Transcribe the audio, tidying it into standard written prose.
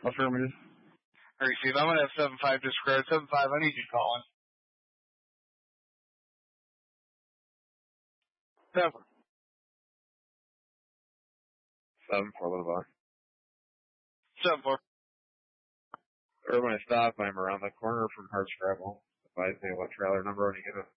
Affirmative. All right, Steve, I'm going to have 7-5 disregard. 7-5, I need you to call in. 7-4. 7-4, what about? 7-4. Or when I stop, I'm around the corner from Hardscrabble. Advise me what trailer number when you get it.